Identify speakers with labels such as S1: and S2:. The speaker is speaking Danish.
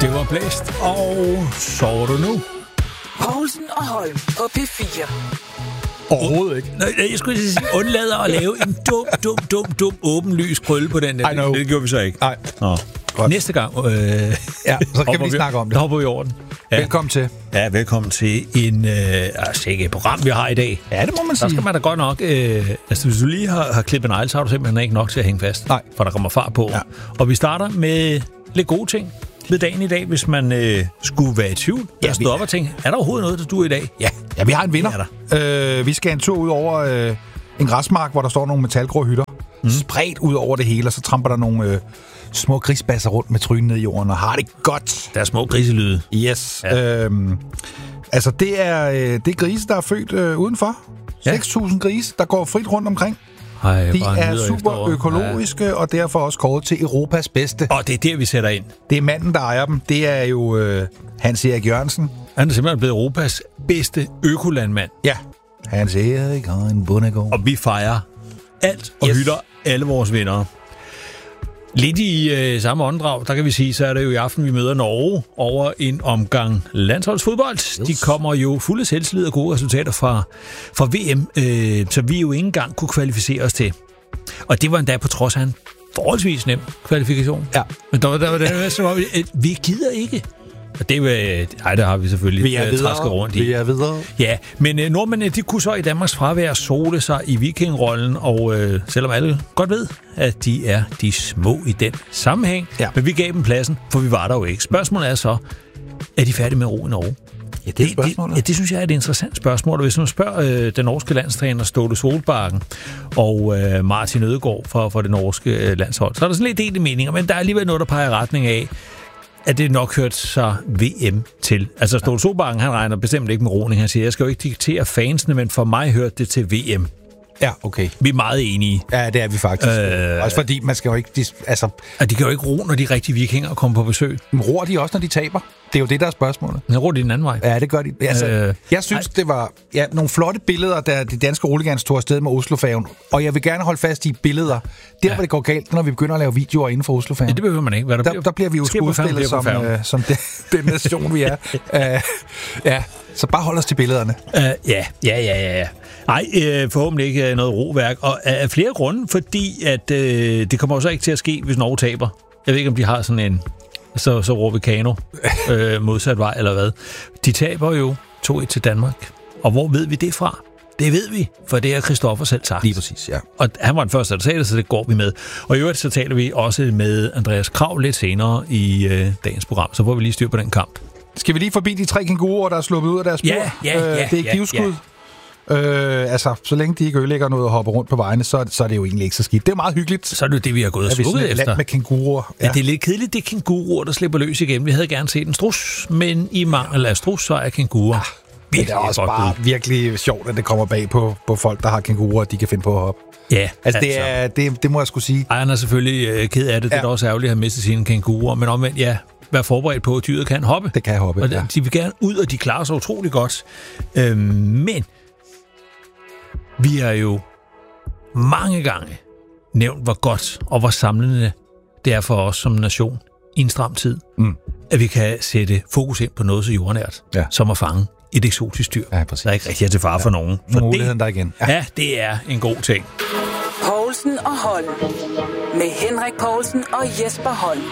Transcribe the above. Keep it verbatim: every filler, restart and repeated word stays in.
S1: Det var blæst, og sover du nu?
S2: Poulsen og Holm på P fire.
S1: Overhovedet ikke. Nej, jeg skulle sige, undlader at lave en dum, dum, dum, dum, åbenlys krølle på den der. Det, det gjorde vi så ikke.
S3: Nej.
S1: Nå. Godt. Næste gang, øh,
S3: ja, så kan vi lige snakke om det.
S1: Der hopper vi over den. Ja.
S3: Velkommen til.
S1: Ja, velkommen til en, øh, altså ikke et program, vi har i dag.
S3: Ja, det må man sige.
S1: Der skal man da godt nok, øh, altså hvis du lige har, har klippet negl, så har du simpelthen ikke nok til at hænge fast.
S3: Nej.
S1: For der kommer fart på. Ja. Og vi starter med lidt gode ting ved dagen i dag, hvis man øh, skulle være i tvivl.
S3: Ja,
S1: jeg stod op og tænkte, er der overhovedet noget, der duer i dag?
S3: Ja, ja vi har en vinder. Øh, vi skal en tur ud over øh, en græsmark, hvor der står nogle metalgrå hytter. Mm. Spredt ud over det hele, og så tramper der nogle øh, små grisbasser rundt med trynen ned i jorden, og har det godt.
S1: Der er små griselyde.
S3: Yes. Ja. Øhm, altså, det er, øh, det er grise, der er født øh, udenfor. Ja. seks tusind grise, der går frit rundt omkring.
S1: Ej,
S3: de er super økologiske, ja. Og derfor også kåret til Europas bedste.
S1: Og det er der, vi sætter ind.
S3: Det er manden, der ejer dem. Det er jo øh, Hans Erik Jørgensen.
S1: Han er simpelthen blevet Europas bedste økolandmand.
S3: Ja. Hans Erik og en bondegård.
S1: Og vi fejrer alt og yes. hylder alle vores venner. Lidt i øh, samme åndedrag, der kan vi sige, så er det jo i aften, vi møder Norge over en omgang landsholdsfodbold. Yes. De kommer jo fulde selvtillid og gode resultater fra, fra V M, øh, så vi jo ikke engang kunne kvalificere os til. Og det var endda på trods af en forholdsvis nem kvalifikation.
S3: Ja.
S1: Men der var, der var det, som om, at vi gider ikke. Og det, øh, ej, der har vi selvfølgelig
S3: vi er videre,
S1: trasket rundt i.
S3: Vi er videre.
S1: Ja, men øh, nordmændene, de kunne så i Danmarks fravær sole sig i vikingrollen, og øh, selvom alle godt ved, at de er de små i den sammenhæng, ja. Men vi gav dem pladsen, for vi var der jo ikke. Spørgsmålet er så, er de færdige med ro i Norge?
S3: Ja, det er spørgsmålet.
S1: Det, det, det synes jeg er et interessant spørgsmål, og hvis man spørger øh, den norske landstræner Ståle Solbakken og øh, Martin Ødegaard for, for det norske øh, landshold, så er der sådan lidt delte meninger, men der er alligevel noget, der peger i retning af, at det nok hørt sig V M til. Altså Ståle Solbakken, han regner bestemt ikke med roning. Han siger, jeg skal jo ikke diktere fansene, men for mig hørte det til V M.
S3: Ja, okay.
S1: Vi er meget enige.
S3: Ja, det er vi faktisk. Øh, også fordi man skal jo ikke... De, altså,
S1: og de kan jo ikke ro, når de rigtige vikinger kommer på besøg.
S3: Men roer de også, når de taber? Det er jo det, der er spørgsmålet.
S1: Men roer de den anden vej?
S3: Ja, det gør de. Altså, øh, jeg synes, ej. det var ja, nogle flotte billeder, da de danske roligans tog afsted med Oslofærgen. Og jeg vil gerne holde fast i billeder. Der, ja. hvor det går galt, når vi begynder at lave videoer inden for Oslofærgen.
S1: Ja, det behøver man ikke. Hvad der,
S3: der,
S1: bliver,
S3: der bliver vi jo skudstillet som, øh, som det, den nation, vi er. uh, ja, så bare hold os til billederne.
S1: Uh, ja, ja, ja, ja, ja. Nej, øh, forhåbentlig ikke noget roværk. Og af flere grunde, fordi at øh, det kommer også ikke til at ske, hvis Norge taber. Jeg ved ikke, om de har sådan en... Så, så råber Kano øh, modsat vej, eller hvad. De taber jo to et til Danmark. Og hvor ved vi det fra? Det ved vi, for det har Christoffer selv sagt.
S3: Lige præcis, ja.
S1: Og han var den første, der sagde det, så det går vi med. Og i øvrigt, så taler vi også med Andreas Krav lidt senere i øh, dagens program. Så får vi lige styr på den kamp.
S3: Skal vi lige forbi de tre kænguruer, der er sluppet ud af deres spor?
S1: Ja, ja, ja.
S3: Øh, det er givskud. Ja, ja. Øh, altså, så længe de ikke ødelægger noget og hopper rundt på vejene, så, så er det jo egentlig ikke så skidt. Det er meget hyggeligt.
S1: Så er det jo det, vi har gået og slukket efter.
S3: Land med kænguruer.
S1: Ja. Ja, det er lidt kedeligt, det er kænguruer, der slipper løs igen. Vi havde gerne set en strus, men i mangel af strus, så er kænguruer.
S3: Ja, det er også bare ud. virkelig sjovt, at det kommer bag på, på folk, der har kænguruer, at de kan finde på at hoppe.
S1: Ja,
S3: altså, altså. Det, er, det, det må jeg skulle sige.
S1: Ejeren er selvfølgelig øh, ked af det. Ja. Det er også ærgerligt at have mistet sine kænguruer, men omvendt, ja, vær forberedt på, at dyret kan hoppe.
S3: Det kan hoppe,
S1: og
S3: ja.
S1: De vil gerne ud, og de klarer sig utrolig godt. Øhm, men vi har jo mange gange nævnt, hvor godt og hvor samlende det er for os som nation i en stram tid, mm. at vi kan sætte fokus ind på noget så jordnært, ja. som at fange et eksotisk dyr,
S3: ja, præcis.
S1: der ikke rigtig er til fare ja. for nogen.
S3: For muligheden der igen.
S1: Ja. ja, det er en god ting.
S2: Poulsen og Holm med Henrik Poulsen og Jesper Holm.